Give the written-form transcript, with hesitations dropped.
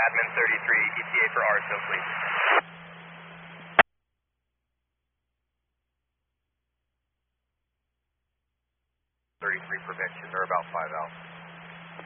Admin 33, ETA for RSO, please. 33 prevention, they're about 5 out.